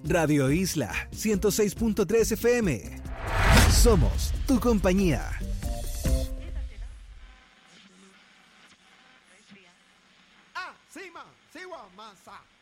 Radio Isla 106.3 FM. Somos tu compañía. Sí, ma, sí, wa, masa.